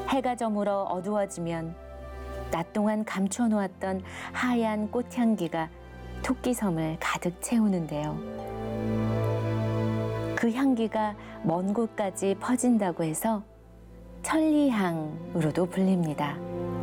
해가 저물어 어두워지면 낮 동안 감춰놓았던 하얀 꽃향기가 토끼섬을 가득 채우는데요. 그 향기가 먼 곳까지 퍼진다고 해서 천리향으로도 불립니다.